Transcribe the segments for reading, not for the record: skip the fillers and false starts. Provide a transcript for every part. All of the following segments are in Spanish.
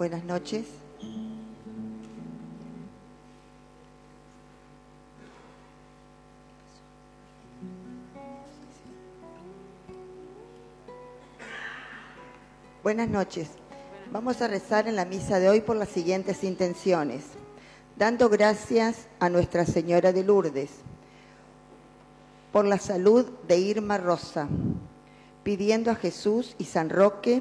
Buenas noches. Buenas noches. Vamos a rezar en la misa de hoy por las siguientes intenciones. Dando gracias a Nuestra Señora de Lourdes, por la salud de Irma Rosa, pidiendo a Jesús y San Roque,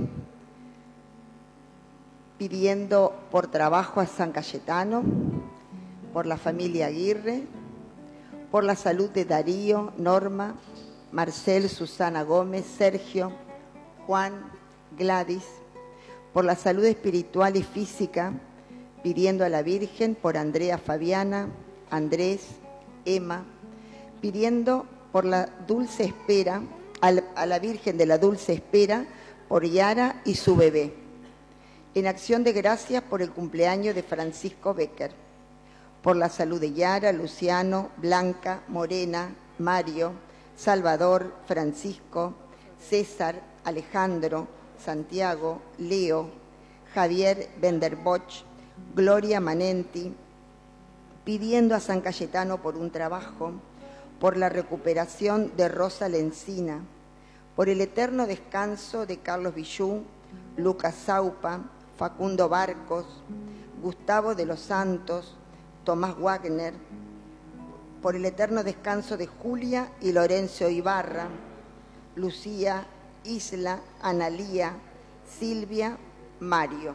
pidiendo por trabajo a San Cayetano, por la familia Aguirre, por la salud de Darío, Norma, Marcel, Susana Gómez, Sergio, Juan, Gladys, por la salud espiritual y física, pidiendo a la Virgen por Andrea Fabiana, Andrés, Emma, pidiendo por la dulce espera, a la Virgen de la Dulce Espera, por Yara y su bebé. En acción de gracias por el cumpleaños de Francisco Becker, por la salud de Yara, Luciano, Blanca, Morena, Mario, Salvador, Francisco, César, Alejandro, Santiago, Leo, Javier Venderboch, Gloria Manenti, pidiendo a San Cayetano por un trabajo, por la recuperación de Rosa Lencina, por el eterno descanso de Carlos Villú, Lucas Saupa, Facundo Barcos, Gustavo de los Santos, Tomás Wagner, por el eterno descanso de Julia y Lorenzo Ibarra, Lucía, Isla, Analía, Silvia, Mario.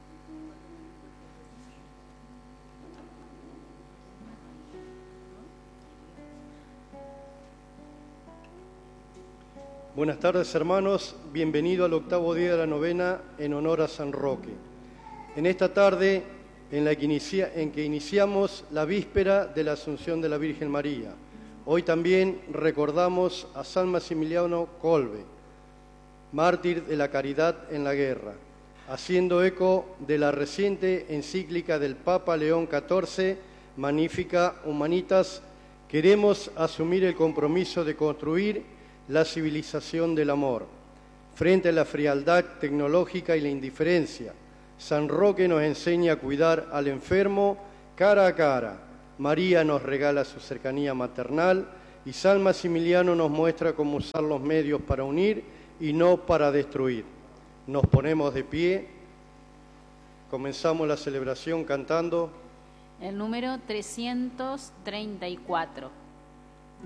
Buenas tardes, hermanos. Bienvenido al octavo día de la novena en honor a San Roque. En esta tarde en que iniciamos la víspera de la Asunción de la Virgen María, hoy también recordamos a San Maximiliano Kolbe, mártir de la caridad en la guerra, haciendo eco de la reciente encíclica del Papa León XIV, Magnificat Humanitas. Queremos asumir el compromiso de construir la civilización del amor. Frente a la frialdad tecnológica y la indiferencia, San Roque nos enseña a cuidar al enfermo cara a cara. María nos regala su cercanía maternal y San Maximiliano nos muestra cómo usar los medios para unir y no para destruir. Nos ponemos de pie, comenzamos la celebración cantando el número 334.